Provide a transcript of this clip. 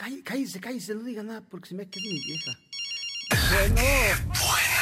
Cállese, no diga nada porque se me queda mi vieja. Bueno.